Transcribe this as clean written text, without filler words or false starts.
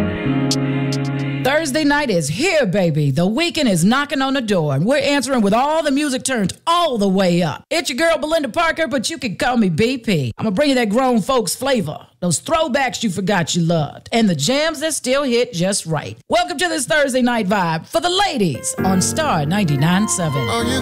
Thursday night is here, baby. The weekend is knocking on the door, and we're answering with all the music turned all the way up. It's your girl, Belinda Parker, but you can call me BP. I'm going to bring you that grown folks flavor, those throwbacks you forgot you loved, and the jams that still hit just right. Welcome to this Thursday night vibe for the ladies on Star 99.7.